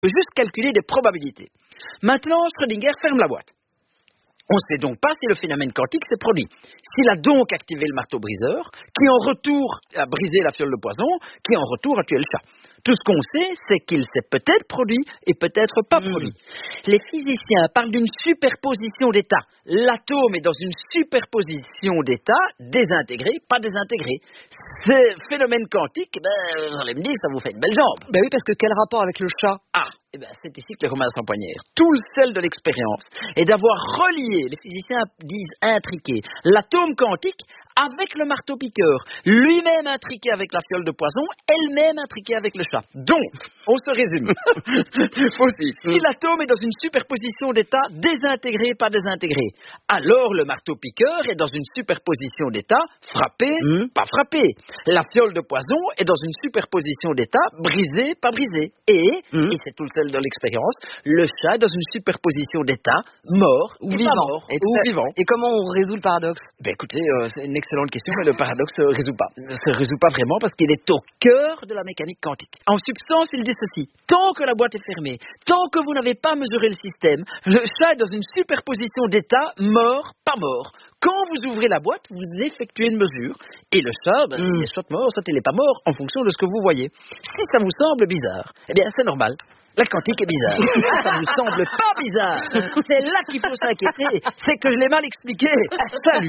peut juste calculer des probabilités. Maintenant, Schrödinger ferme la boîte. On ne sait donc pas si le phénomène quantique s'est produit. S'il a donc activé le marteau-briseur, qui en retour a brisé la fiole de poison, qui en retour a tué le chat. Tout ce qu'on sait, c'est qu'il s'est peut-être produit et peut-être pas produit. Les physiciens parlent d'une superposition d'états. L'atome est dans une superposition d'états désintégrés, pas désintégrés. Ce phénomène quantique, vous allez me dire, ça vous fait une belle jambe. Ben oui, parce que quel rapport avec le chat? C'est ici que les Romains s'empoignèrent. Tout le sel de l'expérience est d'avoir relié, les physiciens disent intriqué, l'atome quantique avec le marteau-piqueur, lui-même intriqué avec la fiole de poison, elle-même intriquée avec le chat. Donc, on se résume. Si l'atome est dans une superposition d'états désintégrés, pas désintégrés, alors le marteau-piqueur est dans une superposition d'états frappé, pas frappé. La fiole de poison est dans une superposition d'états brisé, pas brisé. Et c'est tout le sel de l'expérience, le chat est dans une superposition d'états mort ou vivant. Et comment on résout le paradoxe? Écoutez, c'est une excellente question, mais le paradoxe ne se résout pas vraiment parce qu'il est au cœur de la mécanique quantique. En substance, il dit ceci. Tant que la boîte est fermée, tant que vous n'avez pas mesuré le système, le chat est dans une superposition d'états mort, pas mort. Quand vous ouvrez la boîte, vous effectuez une mesure et le chat, il est soit mort, soit il n'est pas mort en fonction de ce que vous voyez. Si ça vous semble bizarre, eh bien c'est normal. La quantique est bizarre. Ça ne me semble pas bizarre. C'est là qu'il faut s'inquiéter. C'est que je l'ai mal expliqué. Salut,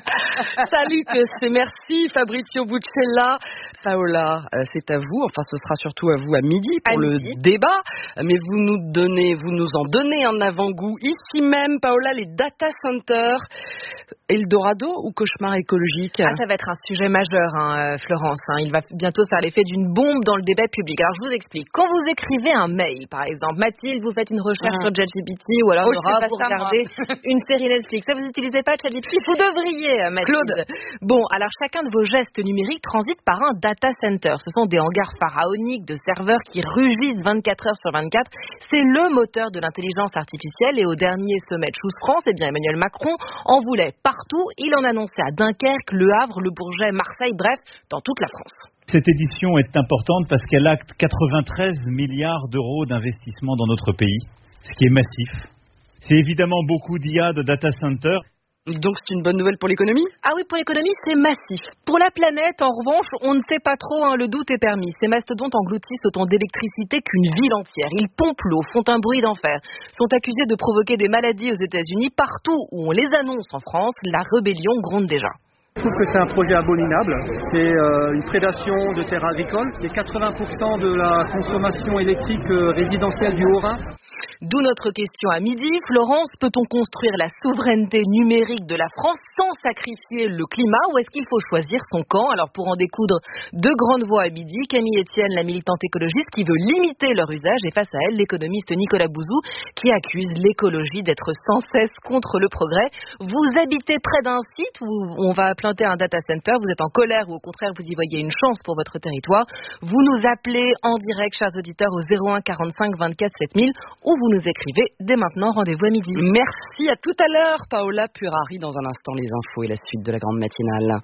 merci Fabrizio Buccella. Paola, c'est à vous. Enfin, ce sera surtout à vous à midi pour le débat. Mais vous nous en donnez un avant-goût. Ici même, Paola, les data centers. Eldorado ou cauchemar écologique? Ça va être un sujet majeur, Florence. Il va bientôt faire l'effet d'une bombe dans le débat public. Alors, je vous explique. Quand vous écrivez un mail, par exemple, Mathilde, vous faites une recherche sur ChatGPT ou alors Laura, vous regardez une série Netflix. Ça, vous n'utilisez pas ChatGPT? Vous devriez, Mathilde. Claude. Bon, alors chacun de vos gestes numériques transite par un data center. Ce sont des hangars pharaoniques de serveurs qui rugissent 24 heures sur 24. C'est le moteur de l'intelligence artificielle. Et au dernier sommet de Choose France, Emmanuel Macron en voulait partout. Il en annonçait à Dunkerque, Le Havre, Le Bourget, Marseille, bref, dans toute la France. Cette édition est importante parce qu'elle acte 93 milliards d'euros d'investissement dans notre pays, ce qui est massif. C'est évidemment beaucoup d'IA, de data centers. Donc c'est une bonne nouvelle pour l'économie? Ah oui, pour l'économie, c'est massif. Pour la planète, en revanche, on ne sait pas trop, le doute est permis. Ces mastodontes engloutissent autant d'électricité qu'une ville entière. Ils pompent l'eau, font un bruit d'enfer, sont accusés de provoquer des maladies aux États-Unis. Partout où on les annonce en France, la rébellion gronde déjà. Je trouve que c'est un projet abominable. C'est une prédation de terres agricoles. C'est 80% de la consommation électrique résidentielle du Haut-Rhin. D'où notre question à midi. Florence, peut-on construire la souveraineté numérique de la France sans sacrifier le climat ou est-ce qu'il faut choisir son camp? Alors pour en découdre, deux grandes voix à midi. Camille Etienne, la militante écologiste qui veut limiter leur usage et face à elle, l'économiste Nicolas Bouzou qui accuse l'écologie d'être sans cesse contre le progrès. Vous habitez près d'un site où on va planter un data center, vous êtes en colère ou au contraire vous y voyez une chance pour votre territoire. Vous nous appelez en direct, chers auditeurs, au 01 45 24 7000 ou vous nous écrivez dès maintenant. Rendez-vous à midi. Merci, à tout à l'heure. Paola Purari, dans un instant, les infos et la suite de la grande matinale.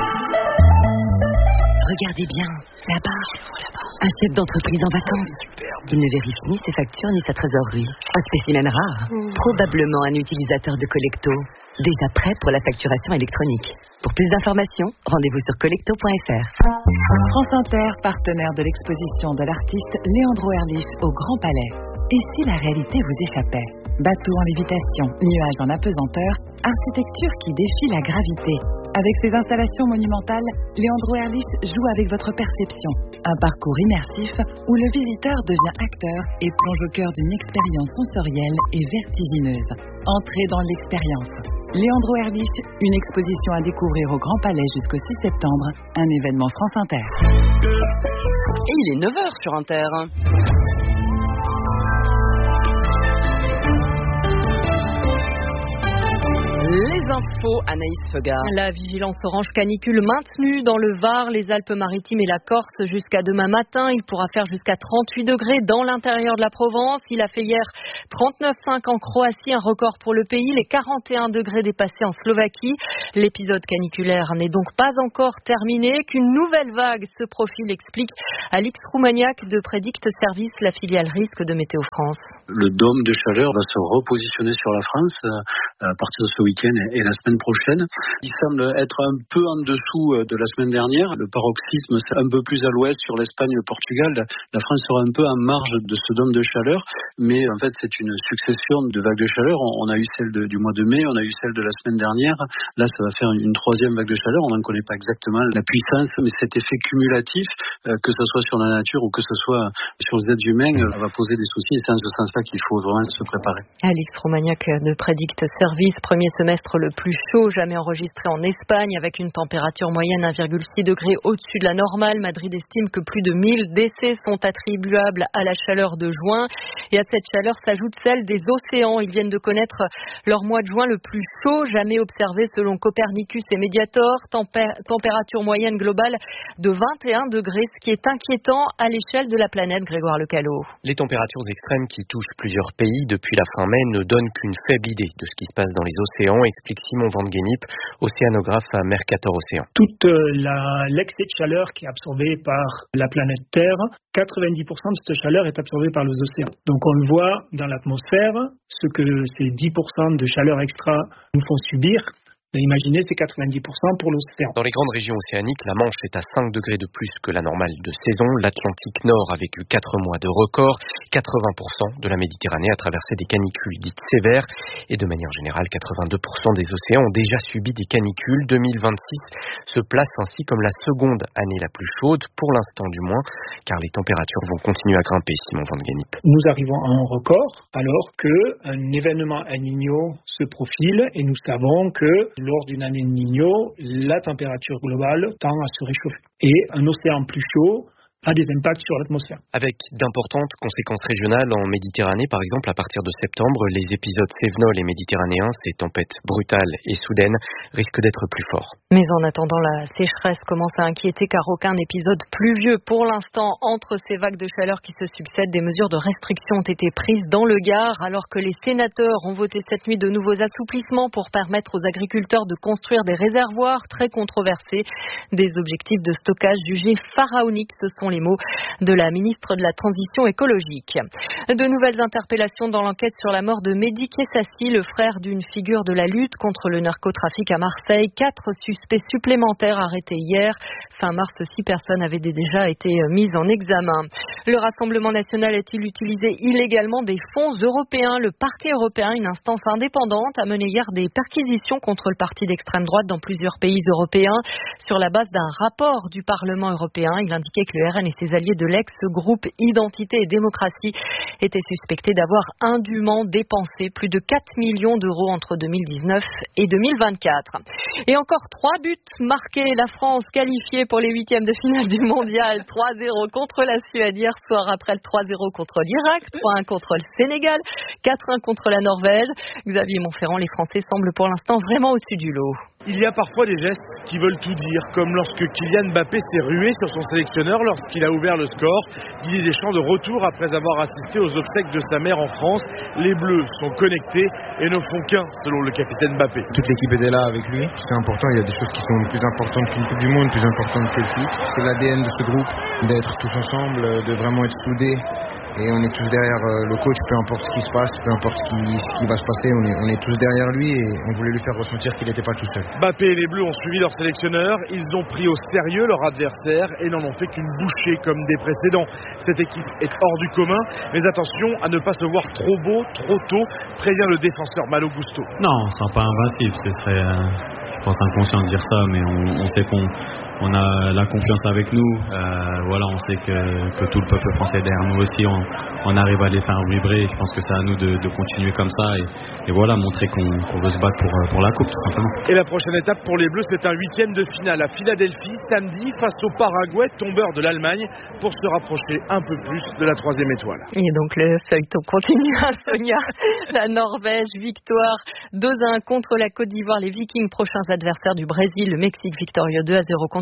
Regardez bien, là-bas, un chef d'entreprise en vacances. Il ne vérifie ni ses factures ni sa trésorerie. Un spécimen rare, probablement un utilisateur de Collecto, déjà prêt pour la facturation électronique. Pour plus d'informations, rendez-vous sur collecto.fr. France Inter, partenaire de l'exposition de l'artiste Leandro Erlich au Grand Palais. Et si la réalité vous échappait? Bateau en lévitation, nuages en apesanteur, architecture qui défie la gravité. Avec ses installations monumentales, Leandro Erlich joue avec votre perception. Un parcours immersif où le visiteur devient acteur et plonge au cœur d'une expérience sensorielle et vertigineuse. Entrez dans l'expérience. Leandro Erlich, une exposition à découvrir au Grand Palais jusqu'au 6 septembre, un événement France Inter. Et il est 9h sur Inter. Les infos, Anaïs Feuga. La vigilance orange canicule maintenue dans le Var, les Alpes-Maritimes et la Corse jusqu'à demain matin. Il pourra faire jusqu'à 38 degrés dans l'intérieur de la Provence. Il a fait hier 39,5 en Croatie, un record pour le pays. Les 41 degrés dépassés en Slovaquie. L'épisode caniculaire n'est donc pas encore terminé, qu'une nouvelle vague se profile, explique Alix Roumaniac de Predict Service, la filiale risque de Météo France. Le dôme de chaleur va se repositionner sur la France à partir de ce week-end et la semaine prochaine. Il semble être un peu en dessous de la semaine dernière. Le paroxysme, c'est un peu plus à l'ouest sur l'Espagne et le Portugal. La France sera un peu en marge de ce dôme de chaleur, mais en fait c'est une succession de vagues de chaleur. On a eu celle du mois de mai, on a eu celle de la semaine dernière. Là, ça va faire une troisième vague de chaleur. On n'en connaît pas exactement la puissance, mais cet effet cumulatif, que ce soit sur la nature ou que ce soit sur les êtres humains, va poser des soucis. Et c'est en ce sens-là qu'il faut vraiment se préparer. Alix Roumaniac de Predict Service, premier semestre le plus chaud jamais enregistré en Espagne, avec une température moyenne 1,6 degrés au-dessus de la normale. Madrid estime que plus de 1000 décès sont attribuables à la chaleur de juin. Et à cette chaleur s'ajoute celle des océans. Ils viennent de connaître leur mois de juin le plus chaud jamais observé selon Copernicus et Mediator. Température moyenne globale de 21 degrés, ce qui est inquiétant à l'échelle de la planète. Grégoire Lecalot. Les températures extrêmes qui touchent plusieurs pays depuis la fin mai ne donnent qu'une faible idée de ce qui se passe dans les océans, explique Simon Van Gennip, océanographe à Mercator Océan. Toute l'excès de chaleur qui est absorbé par la planète Terre, 90% de cette chaleur est absorbée par les océans. Donc on le voit dans l'atmosphère, ce que ces 10% de chaleur extra nous font subir. Imaginez, c'est 90% pour l'océan. Dans les grandes régions océaniques, la Manche est à 5 degrés de plus que la normale de saison. L'Atlantique Nord a vécu 4 mois de record. 80% de la Méditerranée a traversé des canicules dites sévères. Et de manière générale, 82% des océans ont déjà subi des canicules. 2026 se place ainsi comme la seconde année la plus chaude, pour l'instant du moins, car les températures vont continuer à grimper, Simon Van Gennip. Nous arrivons à un record, alors qu'un événement El Niño se profile, et nous savons que lors d'une année El Niño, la température globale tend à se réchauffer. Et un océan plus chaud a des impacts sur l'atmosphère. Avec d'importantes conséquences régionales en Méditerranée, par exemple, à partir de septembre, les épisodes cévenols et méditerranéens, ces tempêtes brutales et soudaines, risquent d'être plus forts. Mais en attendant, la sécheresse commence à inquiéter car aucun épisode pluvieux pour l'instant. Entre ces vagues de chaleur qui se succèdent, des mesures de restriction ont été prises dans le Gard, alors que les sénateurs ont voté cette nuit de nouveaux assouplissements pour permettre aux agriculteurs de construire des réservoirs très controversés. Des objectifs de stockage jugés pharaoniques, ce sont les mots de la ministre de la Transition écologique. De nouvelles interpellations dans l'enquête sur la mort de Mehdi Kessassi, le frère d'une figure de la lutte contre le narcotrafic à Marseille. 4 suspects supplémentaires arrêtés hier. Fin mars, 6 personnes avaient déjà été mises en examen. Le Rassemblement national a-t-il utilisé illégalement des fonds européens? Le parquet européen, une instance indépendante, a mené hier des perquisitions contre le parti d'extrême droite dans plusieurs pays européens sur la base d'un rapport du Parlement européen. Il indiquait que le RN et ses alliés de l'ex-groupe Identité et Démocratie étaient suspectés d'avoir indûment dépensé plus de 4 millions d'euros entre 2019 et 2024. Et encore 3 buts marqués. La France qualifiée pour les 8e de finale du mondial. 3-0 contre la Suède hier soir après le 3-0 contre l'Irak, 3-1 contre le Sénégal, 4-1 contre la Norvège. Xavier Montferrand, les Français semblent pour l'instant vraiment au-dessus du lot. Il y a parfois des gestes qui veulent tout dire, comme lorsque Kylian Mbappé s'est rué sur son sélectionneur lorsqu'il a ouvert le score. Didier Deschamps de retour après avoir assisté aux obsèques de sa mère en France. Les Bleus sont connectés et ne font qu'un, selon le capitaine Mbappé. Toute l'équipe était là avec lui, c'est important, il y a des choses qui sont plus importantes qu'une Coupe du Monde, plus importantes que le titre. C'est l'ADN de ce groupe, d'être tous ensemble, de vraiment être soudés. Et on est tous derrière le coach, peu importe ce qui se passe, peu importe ce qui va se passer, on est tous derrière lui et on voulait lui faire ressentir qu'il n'était pas tout seul. Mbappé et les Bleus ont suivi leur sélectionneur, ils ont pris au sérieux leur adversaire et n'en ont fait qu'une bouchée comme des précédents. Cette équipe est hors du commun, mais attention à ne pas se voir trop beau, trop tôt, prévient le défenseur Malo Gusto. Non, on ne sera pas invincible, ce serait, je pense, inconscient de dire ça, mais on sait qu'on a la confiance avec nous. Voilà, on sait que tout le peuple français est derrière nous aussi. On arrive à les faire vibrer. Je pense que c'est à nous de continuer comme ça et voilà, montrer qu'on veut se battre pour la coupe, tout simplement. Et la prochaine étape pour les Bleus, c'est un 8e de finale à Philadelphie samedi face au Paraguay, tombeur de l'Allemagne, pour se rapprocher un peu plus de la 3e étoile. Et donc le feuilleton continue à Sonia. La Norvège, victoire 2-1 contre la Côte d'Ivoire. Les Vikings, prochains adversaires du Brésil. Le Mexique victorieux 2-0 contre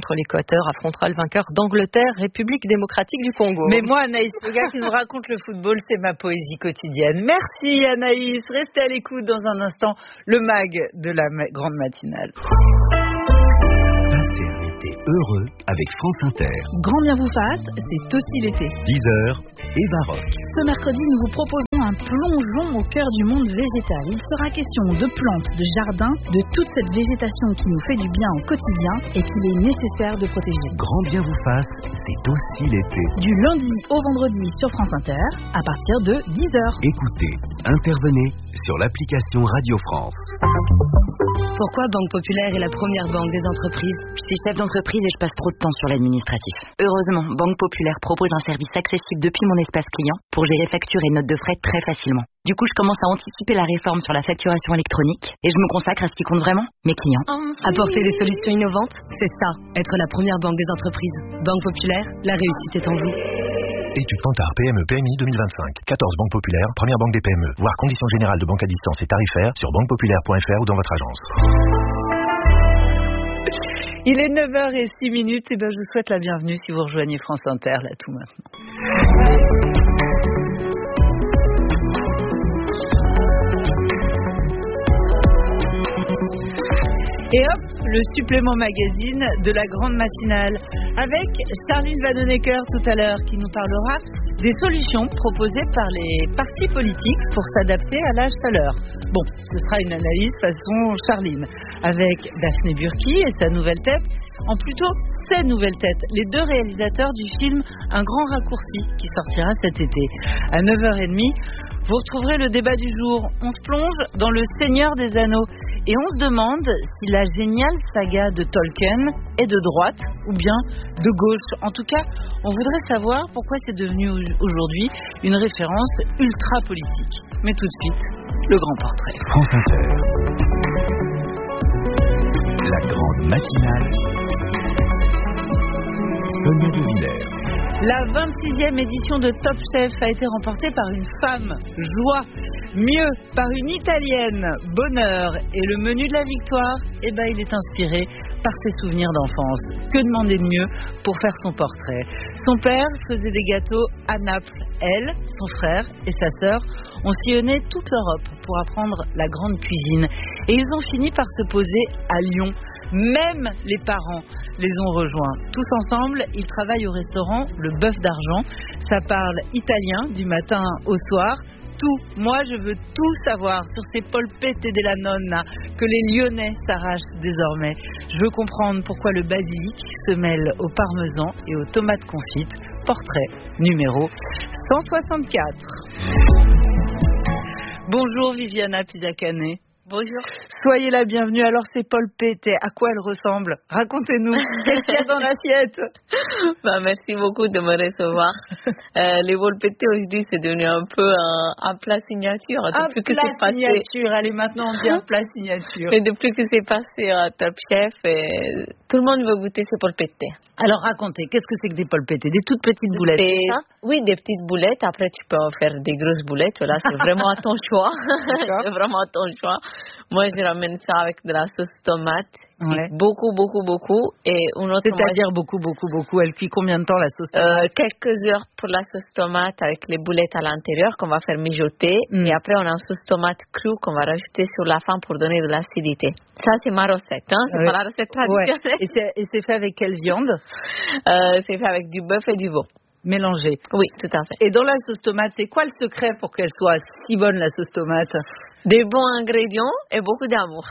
contre l'Équateur affrontera le vainqueur d'Angleterre, République démocratique du Congo. Mais moi, Anaïs, le gars qui nous raconte le football, c'est ma poésie quotidienne. Merci Anaïs. Restez à l'écoute dans un instant, le mag de la grande matinale. Passez un été heureux avec France Inter. Grand bien vous fasse, c'est aussi l'été. 10h et baroque. Ce mercredi, nous vous proposons un plongeon au cœur du monde végétal. Il sera question de plantes, de jardins, de toute cette végétation qui nous fait du bien au quotidien et qu'il est nécessaire de protéger. Grand bien vous fasse, c'est aussi l'été. Du lundi au vendredi sur France Inter, à partir de 10h. Écoutez, intervenez sur l'application Radio France. Pourquoi Banque Populaire est la première banque des entreprises? Je suis chef d'entreprise et je passe trop de temps sur l'administratif. Heureusement, Banque Populaire propose un service accessible depuis mon espace client pour gérer factures et notes de frais très facilement. Du coup, je commence à anticiper la réforme sur la facturation électronique et je me consacre à ce qui compte vraiment, mes clients. Apporter des solutions innovantes, c'est ça, être la première banque des entreprises. Banque Populaire, la réussite est en vous. Étude Kantar PME PMI 2025. 14 banques populaires, première banque des PME. Voir conditions générales de banque à distance et tarifaires sur banquepopulaire.fr ou dans votre agence. Il est 9h06 et je vous souhaite la bienvenue si vous rejoignez France Inter là tout maintenant. Et hop, le supplément magazine de la grande matinale avec Charline Vanhoenacker tout à l'heure qui nous parlera des solutions proposées par les partis politiques pour s'adapter à l'âge à l'heure. Bon, ce sera une analyse façon Charline avec Daphné Burki et sa nouvelle tête, en plutôt ses nouvelles têtes, les deux réalisateurs du film Un grand raccourci qui sortira cet été. À 9h30, vous retrouverez le débat du jour. On se plonge dans le Seigneur des Anneaux et on se demande si la géniale saga de Tolkien est de droite ou bien de gauche. En tout cas, on voudrait savoir pourquoi c'est devenu aujourd'hui une référence ultra politique. Mais tout de suite, le grand portrait. France Inter. La grande matinale. Sonia De Villers. La 26e édition de Top Chef a été remportée par une femme, joie, mieux, par une italienne, bonheur. Et le menu de la victoire, il est inspiré par ses souvenirs d'enfance. Que demander de mieux pour faire son portrait? Son père faisait des gâteaux à Naples. Elle, son frère et sa sœur ont sillonné toute l'Europe pour apprendre la grande cuisine. Et ils ont fini par se poser à Lyon. Même les parents les ont rejoints. Tous ensemble, ils travaillent au restaurant Le Bœuf d'Argent. Ça parle italien du matin au soir. Tout, moi je veux tout savoir sur ces polpette della nonna que les Lyonnais s'arrachent désormais. Je veux comprendre pourquoi le basilic se mêle au parmesan et aux tomates confites. Portrait numéro 164. Bonjour Viviana Pisacane. Bonjour. Soyez la bienvenue. Alors, ces polpette, à quoi elles ressemblent? Racontez-nous. Qu'est-ce qu'il y a dans l'assiette? Merci beaucoup de me recevoir. Les polpette aujourd'hui, c'est devenu un peu un plat signature. Depuis que c'est passé... signature. Allez, maintenant, on dit un plat signature. Et depuis que c'est passé à Top Chef, tout le monde veut goûter ces polpette. Alors, racontez. Qu'est-ce que c'est que des polpette? Des toutes petites boulettes, c'est ça? Oui, des petites boulettes. Après, tu peux en faire des grosses boulettes. Là, c'est vraiment à ton choix. C'est vraiment à ton choix. Moi, je ramène ça avec de la sauce tomate. Ouais. Beaucoup. Et une autre. C'est-à-dire beaucoup. Elle cuit combien de temps la sauce tomate? Quelques heures pour la sauce tomate avec les boulettes à l'intérieur qu'on va faire mijoter. Et après, on a une sauce tomate crue qu'on va rajouter sur la fin pour donner de l'acidité. Ça, c'est ma recette. C'est pas la recette traditionnelle. Ouais. Et c'est fait avec quelle viande? C'est fait avec du bœuf et du veau. Mélangé. Oui, tout à fait. Et dans la sauce tomate, c'est quoi le secret pour qu'elle soit si bonne, la sauce tomate? Des bons ingrédients et beaucoup d'amour.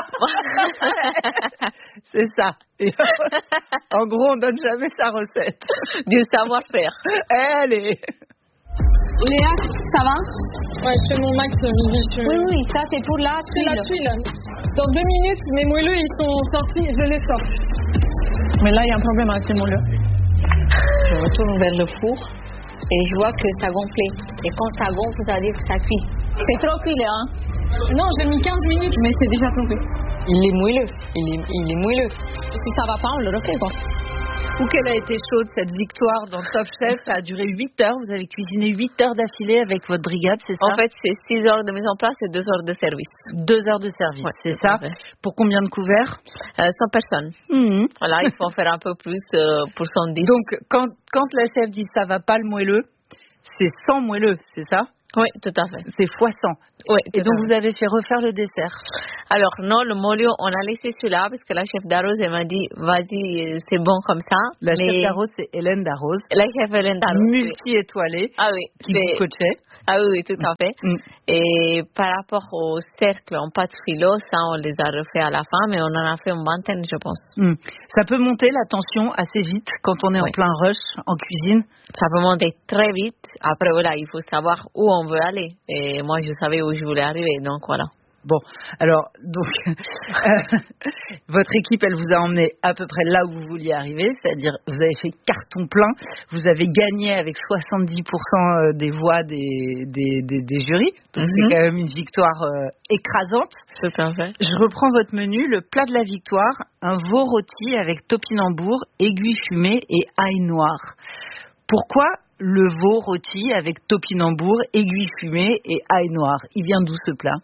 C'est ça. Et en gros, on donne jamais sa recette. Du savoir-faire. Allez. Léa, ça va? Ouais, je fais mon max. Oui, ça c'est pour la tuile. C'est la tuile. Dans 2 minutes, mes moelleux, ils sont sortis, je les sors. Mais là, il y a un problème avec les moelleux. Je retourne vers le four et je vois que ça gonflait. Et quand ça gonfle, ça veut dire que ça cuit. C'est trop cuit, là, hein? Non, j'ai mis 15 minutes, mais c'est déjà trop cuit. Il est moelleux. Il est moelleux. Si ça va pas, on le refait, quoi. Ou qu'elle a été chaude, cette victoire dans Top Chef. Ça a duré 8 heures. Vous avez cuisiné 8 heures d'affilée avec votre brigade, c'est ça? En fait, c'est 6 heures de mise en place et 2 heures de service. 2 heures de service, c'est ça? Pour combien de couverts? 100 personnes. Voilà, il faut en faire un peu plus pour 110. Donc, quand la chef dit ça va pas le moelleux, c'est 100 moelleux, c'est ça? Oui, tout à fait. C'est x 100. Oui, et donc, vous avez fait refaire le dessert? Alors, non, le moelleux, on a laissé celui-là parce que la chef d'Arros, elle m'a dit, vas-y, c'est bon comme ça. La chef d'Arros, c'est Hélène Darros. La chef Hélène Darros. Multi-étoilée. Ah oui. Qui vous coachait. Ah oui, tout à fait. Et par rapport au cercle en pâte philo, ça, on les a refait à la fin, mais on en a fait une vingtaine, je pense. Ça peut monter la tension assez vite quand on est en plein rush en cuisine? Ça peut monter très vite. Après, voilà, il faut savoir où on veut aller. Et moi, je savais où je voulais arriver, donc voilà. Bon, alors, donc, votre équipe, elle vous a emmené à peu près là où vous vouliez arriver, c'est-à-dire vous avez fait carton plein, vous avez gagné avec 70% des voix des jurys, donc c'est quand même une victoire écrasante. Tout à fait. Je reprends votre menu, le plat de la victoire, un veau rôti avec topinambour, aiguille fumée et ail noir. Pourquoi le veau rôti avec topinambour, aiguille fumée et ail noir? Il vient d'où ce plat?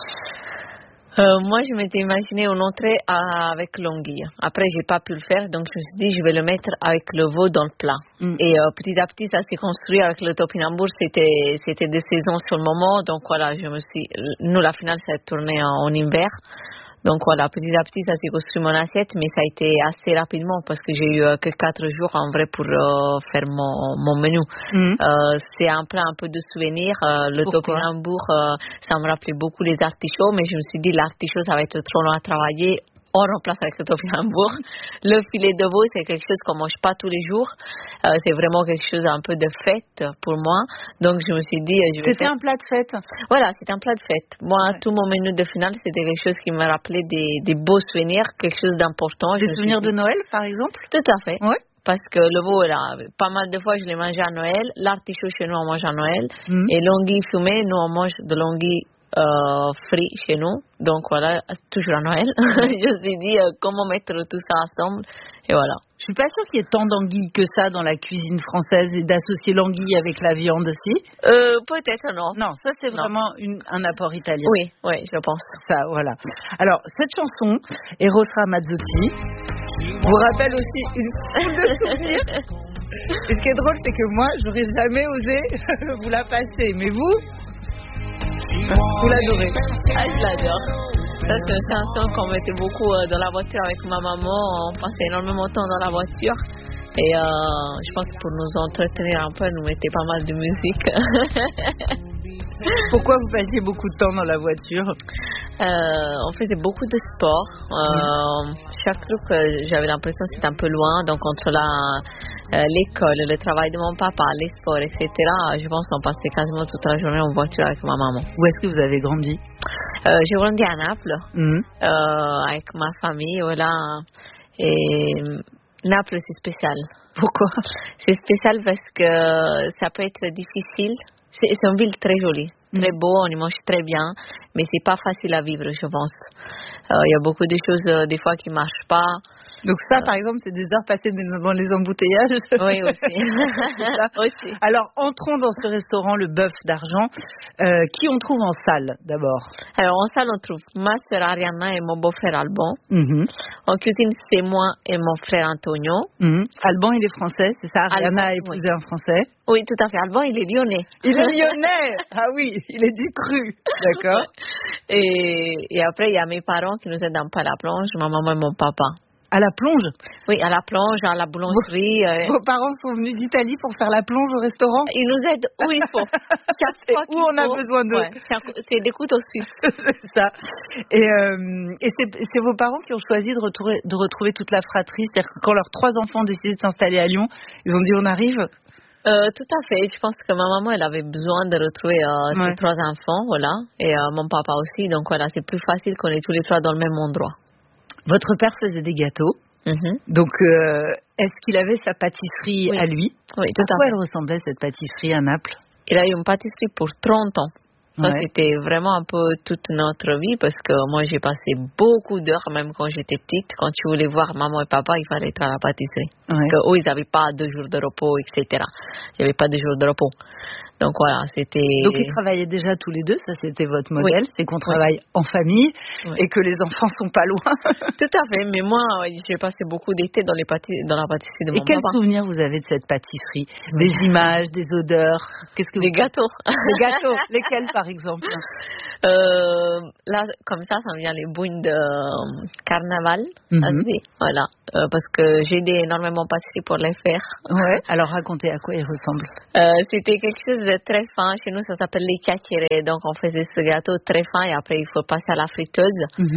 Moi, je m'étais imaginé une entrée avec l'anguille. Après, j'ai pas pu le faire, donc je me suis dit, je vais le mettre avec le veau dans le plat. Et petit à petit, ça s'est construit avec le topinambour. C'était des saisons sur le moment, donc voilà, nous, la finale, ça a tourné en hiver. Donc voilà, petit à petit, ça s'est construit mon assiette, mais ça a été assez rapidement parce que j'ai eu que 4 jours en vrai pour faire mon menu. C'est un plat un peu de souvenir. Le topinambour, ça me rappelait beaucoup les artichauts, mais je me suis dit l'artichaut, ça va être trop long à travailler. On remplace avec le topinambour. Le filet de veau, c'est quelque chose qu'on mange pas tous les jours. C'est vraiment quelque chose un peu de fête pour moi. Donc je me suis dit, c'était un plat de fête. Voilà, c'était un plat de fête. Moi, tout mon menu de finale, c'était quelque chose qui me rappelait des beaux souvenirs, quelque chose d'important. Des souvenirs de Noël, par exemple? Tout à fait. Oui. Parce que le veau, là, pas mal de fois, je l'ai mangé à Noël. L'artichaut, chez nous, on mange à Noël. Et l'anguille fumée, nous, on mange de l'anguille frit chez nous, donc voilà, toujours à Noël. Je me suis dit comment mettre tout ça ensemble, et voilà. Je suis pas sûre qu'il y ait tant d'anguilles que ça dans la cuisine française et d'associer l'anguille avec la viande aussi. Peut-être non. Non, ça c'est vraiment un apport italien. Oui, je pense. Ça, voilà. Alors cette chanson, Eros Ramazzotti, vous rappelle aussi une foule de souvenirs. Et ce qui est drôle, c'est que moi, j'aurais jamais osé vous la passer, mais vous l'adorez. Ah, je l'adore. Ça, c'est une chanson qu'on mettait beaucoup dans la voiture avec ma maman. On passait énormément de temps dans la voiture. Et je pense que pour nous entretenir un peu, nous mettait pas mal de musique. Pourquoi vous passiez beaucoup de temps dans la voiture? On faisait beaucoup de sport. Chaque truc, j'avais l'impression que c'était un peu loin. Donc entre l'école, le travail de mon papa, les sports, etc., je pense qu'on passait quasiment toute la journée en voiture avec ma maman. Où est-ce que vous avez grandi? J'ai grandi à Naples, avec ma famille, voilà. Et Naples, c'est spécial. Pourquoi? C'est spécial parce que ça peut être difficile. C'est une ville très jolie, très beau, on y mange très bien, mais c'est pas facile à vivre, je pense. Il y a beaucoup de choses, des fois, qui marchent pas. Donc ça, par exemple, c'est des heures passées dans les embouteillages. Oui, aussi. Aussi. Alors, entrons dans ce restaurant, le Bœuf d'Argent. Qui on trouve en salle, d'abord? Alors, en salle, on trouve ma sœur Ariana et mon beau-frère Alban. En cuisine, c'est moi et mon frère Antonio. Alban, il est français, c'est ça? Ariana a épousé un Français? Oui, tout à fait. Alban, il est lyonnais. Il est lyonnais? Ah oui, il est du cru. D'accord. Et après, il y a mes parents qui nous aident un peu à la plonge, ma maman et mon papa. À la plonge? Oui, à la plonge, à la boulangerie. Vos parents sont venus d'Italie pour faire la plonge au restaurant? Ils nous aident où il faut. Chaque fois où on a besoin d'eux. Ouais, c'est des couteaux suisses. C'est ça. Et c'est vos parents qui ont choisi de retrouver toute la fratrie? C'est-à-dire que quand leurs 3 enfants ont décidé de s'installer à Lyon, ils ont dit on arrive? Tout à fait. Je pense que ma maman, elle avait besoin de retrouver ses 3 enfants, voilà. Et mon papa aussi. Donc voilà, c'est plus facile qu'on est tous les 3 dans le même endroit. Votre père faisait des gâteaux. Donc, est-ce qu'il avait sa pâtisserie à lui? Oui, tout à fait. À quoi elle ressemblait, cette pâtisserie à Naples? Il a eu une pâtisserie pour 30 ans. Ça, c'était vraiment un peu toute notre vie parce que moi, j'ai passé beaucoup d'heures, même quand j'étais petite. Quand tu voulais voir maman et papa, il fallait être à la pâtisserie. Parce qu'eux, ils n'avaient pas 2 jours de repos, etc. Il n'y avait pas de jours de repos. Donc voilà, c'était... Donc ils travaillaient déjà tous les deux, ça c'était votre modèle, c'est qu'on travaille en famille et que les enfants sont pas loin. Tout à fait, mais moi j'ai passé beaucoup d'été dans la pâtisserie de mon papa. Et quels souvenirs vous avez de cette pâtisserie? Des images, des odeurs? Des gâteaux. Des gâteaux, lesquels par exemple? Là, comme ça me vient les boules de carnaval, voilà, parce que j'ai aidé énormément pâtisserie pour les faire. Ouais. Alors racontez à quoi ils ressemblent. C'était quelque chose de très fin. Chez nous, ça s'appelle les chiacchiere. Donc, on faisait ce gâteau très fin et après, il faut passer à la friteuse.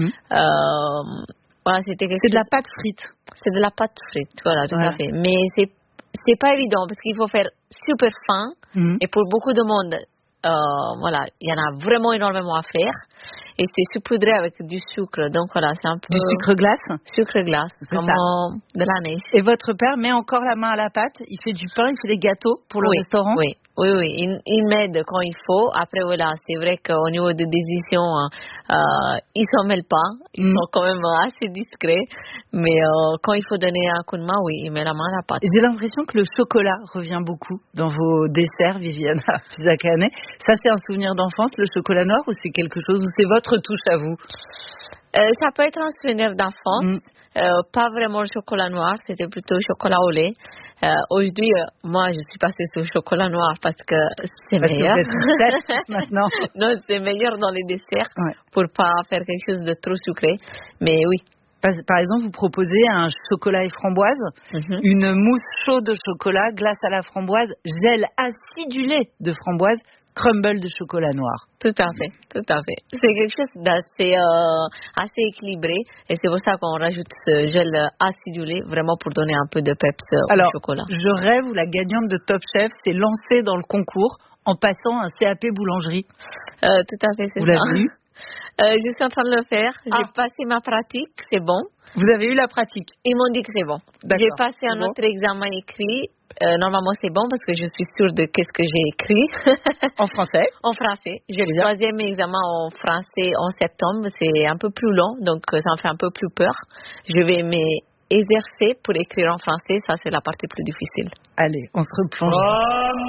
Voilà, c'était c'est de la pâte frite. C'est de la pâte frite, voilà, tout à fait. Mais c'est pas évident parce qu'il faut faire super fin et pour beaucoup de monde, voilà, il y en a vraiment énormément à faire. Et c'est saupoudré avec du sucre. Donc voilà, c'est un peu... Du sucre glace? Sucre glace, comme de la neige. Et votre père met encore la main à la pâte? Il fait du pain, il fait des gâteaux pour le restaurant? Oui. Il m'aide quand il faut. Après, voilà, c'est vrai qu'au niveau des décisions, ils s'en mêlent pas. Ils sont quand même assez discrets. Mais quand il faut donner un coup de main, oui, il met la main à la pâte. J'ai l'impression que le chocolat revient beaucoup dans vos desserts, Viviana Fusakane. Ça, c'est un souvenir d'enfance, le chocolat noir, ou c'est quelque chose, ou c'est votre touche à vous? Ça peut être un souvenir d'enfance, pas vraiment le chocolat noir, c'était plutôt le chocolat au lait. Aujourd'hui, moi, je suis passée sur le chocolat noir parce que c'est meilleur. Maintenant. Non, c'est meilleur dans les desserts pour pas faire quelque chose de trop sucré. Mais oui. Par exemple, vous proposez un chocolat et framboise, une mousse chaude de chocolat, glace à la framboise, gel acidulé de framboise, crumble de chocolat noir. Tout à fait, tout à fait. C'est quelque chose d'assez assez équilibré et c'est pour ça qu'on rajoute ce gel acidulé vraiment pour donner un peu de peps au chocolat. Je rêve où la gagnante de Top Chef s'est lancée dans le concours en passant un CAP boulangerie. Tout à fait, c'est ça. Vous l'avez eu? Je suis en train de le faire. J'ai passé ma pratique, c'est bon. Vous avez eu la pratique? Ils m'ont dit que c'est bon. J'ai passé un autre examen écrit. Normalement, c'est bon parce que je suis sûre de qu'est-ce que j'ai écrit. En français? En français. J'ai le 3e examen en français en septembre. C'est un peu plus long, donc ça me fait un peu plus peur. Je vais m'exercer pour écrire en français. Ça, c'est la partie plus difficile. Allez, on se replonge.